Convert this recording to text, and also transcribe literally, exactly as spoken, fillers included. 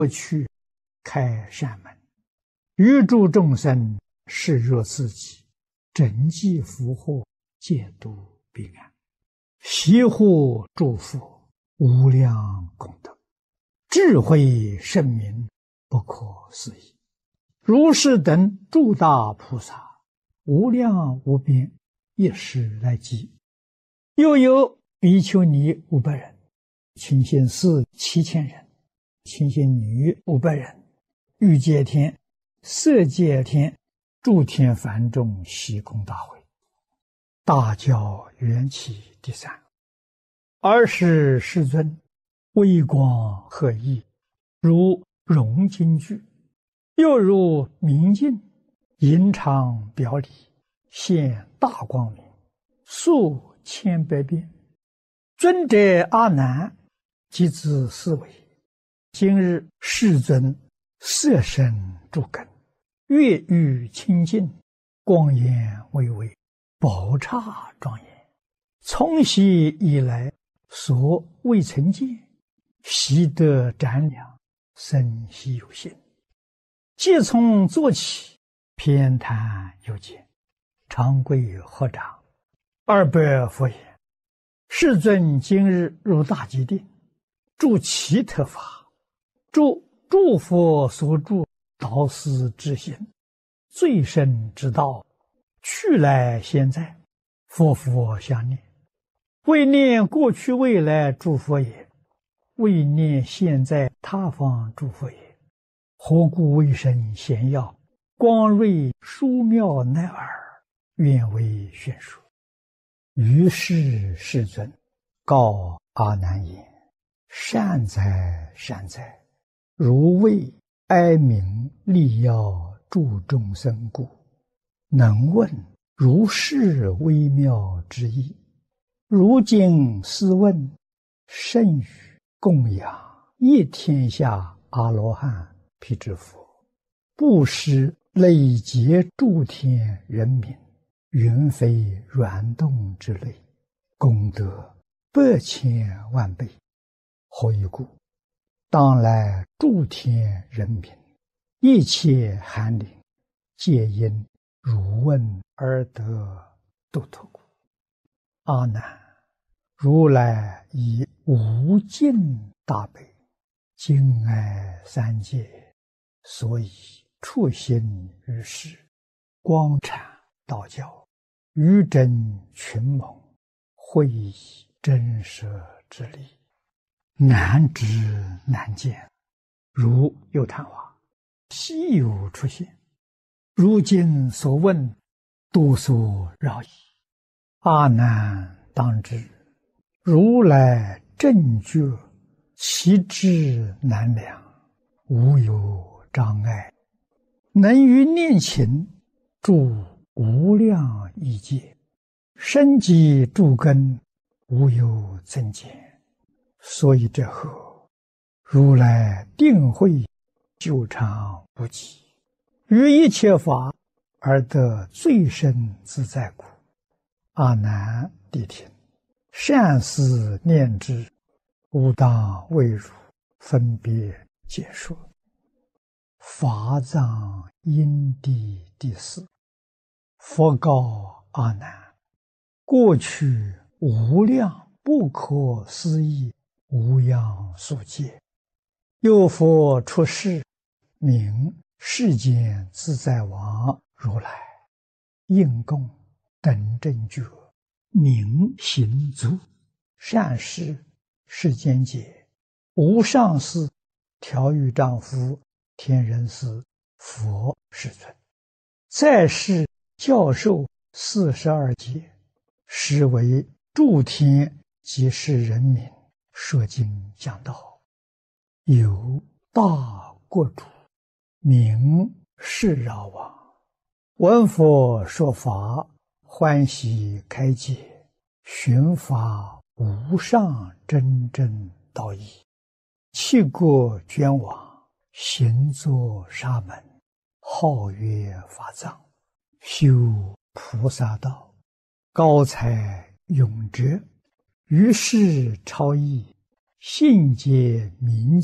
过去开善门，欲助众生，视若自己，整济福祸，戒度彼岸，悉护诸佛，无量功德，智慧圣明，不可思议。如是等诸大菩萨，无量无边，一时来集。又有比丘尼五百人，清心寺七千人，清心女五百人，欲界天、色界天、诸天梵众悉空大会，大教缘起第三。尔时世尊微光赫熠，如融金具，又如明镜，银常表里，现大光明，数千百变。尊者阿难即自思维：今日世尊色身诸根，月欲清净，光颜巍巍，宝刹庄严，从昔以来所未曾见，习得瞻量，生希有心。即从坐起，偏袒右肩，长跪合掌，二百佛言：世尊今日入大吉定，住其特法，住诸佛所住导师之心，最深之道，去来现在，佛佛相念，为念过去未来诸佛也，为念现在他方诸佛也。何故为身显耀，光瑞殊妙乃尔，愿为宣说。于是世尊告阿难言：善哉善哉，如为哀悯利要助众生故，能问如是微妙之意。如今斯问，甚于供养一天下阿罗汉辟支佛，布施累劫诸天人民，云非软动之类，功德百千万倍。何以故？当来诸天人民，一切寒灵，皆因汝问而得度脱故。阿难，如来以无尽大悲，敬爱三界，所以处心于世，光阐道教，于真群蒙，会以真实之理，难知难见，如有昙花，稀有出现。如今所问，多所扰矣。阿难当知，如来正觉，其智难量，无有障碍，能于念勤住无量亿界，生机诸根，无有增减。所以这后，如来定慧久长不极，于一切法而得最深自在故。阿难谛听，善思念之，吾当为汝分别解说。法藏因地第四。佛告阿难：过去无量不可思议无量数劫，有佛出世，名世间自在王如来，应供等正觉，名行足，善事世间解，无上士、调御丈夫、天人师、佛世尊，在世教授四十二劫，实为诸天及世人民说经讲道。有大国主，名释饶王，闻佛说法，欢喜开解，寻法无上真正道义，弃国捐往，行作沙门，号曰法藏，修菩萨道，高才勇哲，于是超逸，信解明